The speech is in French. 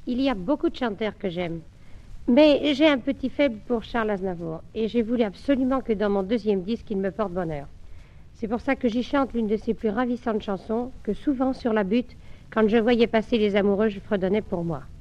Il y a beaucoup de chanteurs que j'aime. Mais j'ai un petit faible pour Charles Aznavour. Et j'ai voulu absolument que dans mon deuxième disque, il me porte bonheur. C'est pour ça que j'y chante l'une de ses plus ravissantes chansons, que souvent sur la butte, quand je voyais passer les amoureux, je fredonnais pour moi.